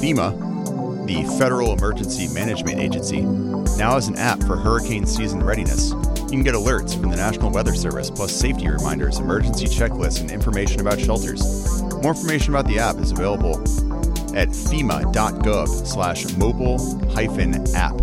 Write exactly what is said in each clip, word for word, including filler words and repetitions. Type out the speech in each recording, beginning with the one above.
FEMA, the Federal Emergency Management Agency, now has an app for hurricane season readiness. You can get alerts from the National Weather Service, plus safety reminders, emergency checklists, and information about shelters. More information about the app is available at fema.gov slash mobile hyphen app.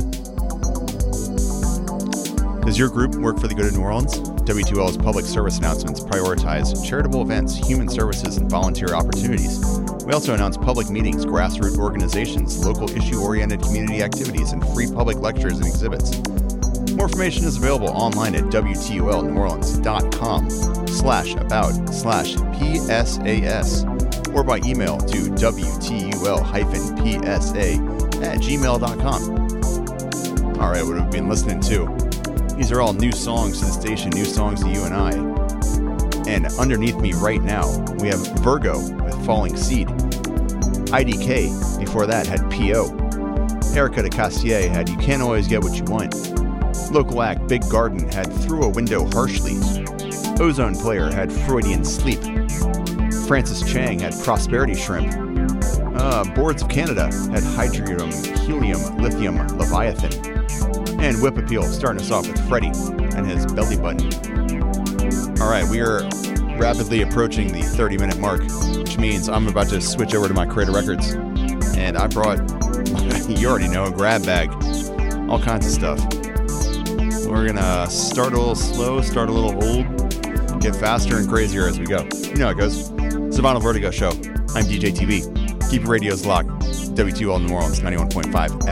Does your group work for the good of New Orleans? W two L's public service announcements prioritize charitable events, human services, and volunteer opportunities. We also announce public meetings, grassroots organizations, local issue-oriented community activities, and free public lectures and exhibits. More information is available online at W T U L New Orleans dot com slash about slash P S A S or by email to W T U L hyphen P S A at gmail dot com. All right, what have we been listening to? These are all new songs to the station, new songs to you and I. And underneath me right now, we have Virgo with Falling Seed. I D K, before that, had P O. Erica de Castier had You Can't Always Get What You Want. Local act Big Garden had Through a Window Harshly. Ozone Player had Freudian Sleep. Francis Chang had Prosperity Shrimp. Uh, Boards of Canada had Hydrium, Helium, Lithium, Leviathan. And Whip Appeal starting us off with Freddie and his Belly Button. All right, we are rapidly approaching the thirty minute mark, which means I'm about to switch over to my Creator Records. And I brought, you already know, a grab bag, all kinds of stuff. We're going to start a little slow, start a little old, get faster and crazier as we go. You know how it goes. It's the Vinyl Vertigo Show. I'm D J T V. Keep your radios locked. W two L New Orleans, ninety-one point five